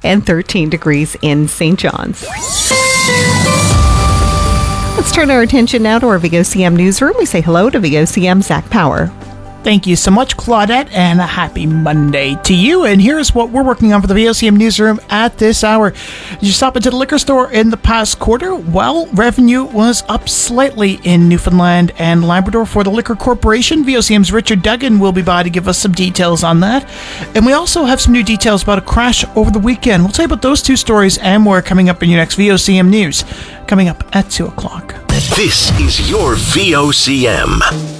and 13 degrees in St. John's. Let's turn our attention now to our VOCM newsroom. We say hello to VOCM Zach Power. Thank you so much, Claudette, and a happy Monday to you. And here's what we're working on for the VOCM newsroom at this hour. Did you stop into the liquor store in the past quarter? Well, revenue was up slightly in Newfoundland and Labrador for the Liquor Corporation. VOCM's Richard Duggan will be by to give us some details on that. And we also have some new details about a crash over the weekend. We'll tell you about those two stories and more coming up in your next VOCM News, coming up at 2 o'clock. This is your VOCM.